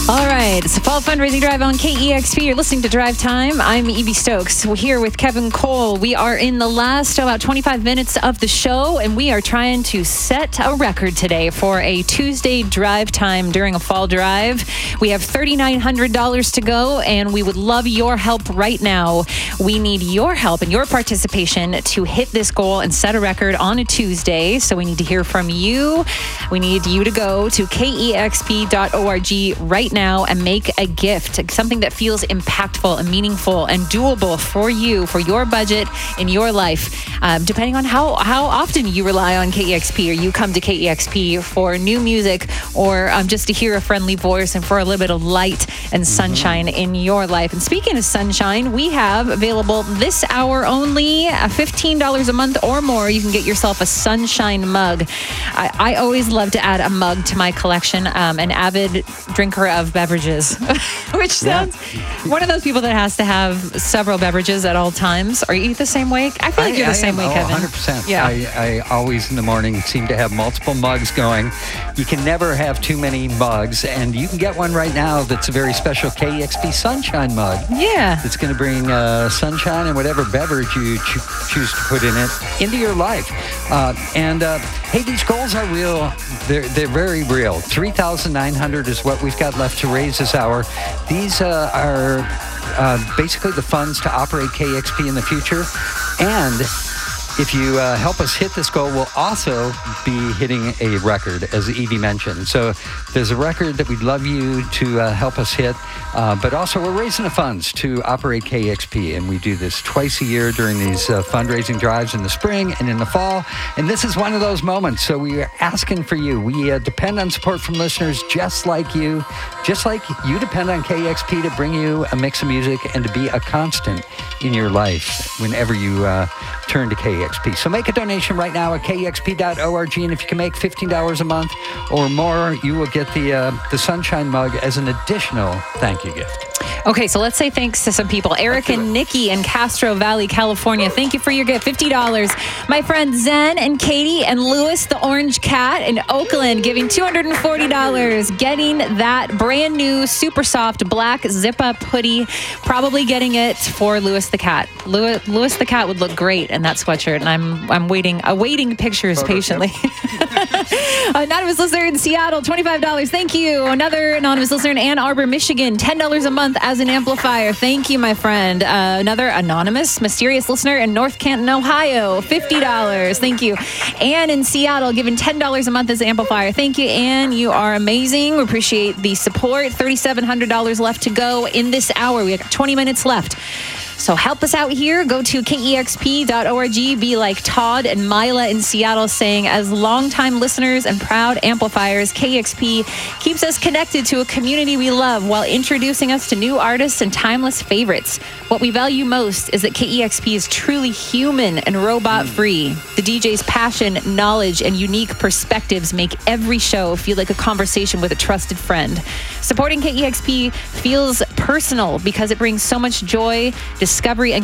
All right, it's a fall fundraising drive on KEXP. You're listening to Drive Time. I'm Evie Stokes. We're here with Kevin Cole. We are in the last about 25 minutes of the show, and we are trying to set a record today for a Tuesday drive time during a fall drive. We have $3,900 to go, and we would love your help right now. We need your help and your participation to hit this goal and set a record on a Tuesday. So we need to hear from you. We need you to go to KEXP.org right now and make a gift, something that feels impactful and meaningful and doable for you, for your budget in your life, depending on how often you rely on KEXP or you come to KEXP for new music or just to hear a friendly voice and for a little bit of light and sunshine in your life. And speaking of sunshine, we have available this hour only, $15 a month or more. You can get yourself a sunshine mug. I always love to add a mug to my collection, an avid drinker of beverages, which sounds one of those people that has to have several beverages at all times. Are you the same way? I feel like you're the same way, Kevin. 100%. Yeah. I always in the morning seem to have multiple mugs going. You can never have too many mugs, and you can get one right now that's a very special KEXP Sunshine mug. Yeah. It's going to bring sunshine and whatever beverage you choose to put in it into your life. Hey, these goals are real. They're very real. $3,900 is what we've got left to raise this hour. These are basically the funds to operate KEXP in the future. And if you help us hit this goal, we'll also be hitting a record, as Evie mentioned. So there's a record that we'd love you to help us hit, but also we're raising the funds to operate KEXP, and we do this twice a year during these fundraising drives in the spring and in the fall, and this is one of those moments. So we are asking for you. We depend on support from listeners just like you depend on KEXP to bring you a mix of music and to be a constant in your life whenever you turn to KEXP. So make a donation right now at KEXP.org, and if you can make $15 a month or more, you will get the Sunshine mug as an additional thank you gift. Okay, so let's say thanks to some people. Eric and Nikki in Castro Valley, California. Thank you for your gift, $50. My friend Zen and Katie and Lewis, the Orange Cat in Oakland, giving $240. Getting that brand new, super soft black zip-up hoodie. Probably getting it for Lewis the Cat. Lewis the Cat would look great in that sweatshirt, and I'm awaiting pictures patiently. Anonymous listener in Seattle, $25. Thank you. Another anonymous listener in Ann Arbor, Michigan, $10 a month as an amplifier. Thank you, my friend. Another anonymous, mysterious listener in North Canton, Ohio, $50. Thank you. Ann in Seattle, giving $10 a month as an amplifier. Thank you, Ann. You are amazing. We appreciate the support. $3,700 left to go in this hour. We have 20 minutes left. So help us out here. Go to KEXP.org. Be like Todd and Mila in Seattle saying, as longtime listeners and proud amplifiers, KEXP keeps us connected to a community we love while introducing us to new artists and timeless favorites. What we value most is that KEXP is truly human and robot-free. The DJ's passion, knowledge, and unique perspectives make every show feel like a conversation with a trusted friend. Supporting KEXP feels personal because it brings so much joy, discovery, and